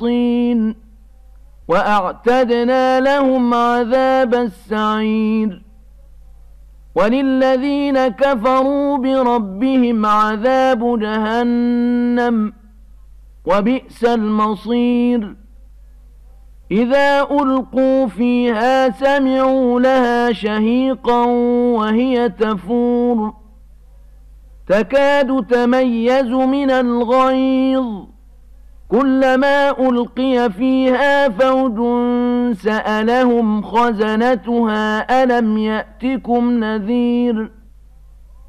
الطين وأعتدنا لهم عذاب السعير وللذين كفروا بربهم عذاب جهنم وبئس المصير إذا ألقوا فيها سمعوا لها شهيقا وهي تفور تكاد تميز من الغيظ كلما ألقي فيها فوج سألهم خزنتها ألم يأتكم نذير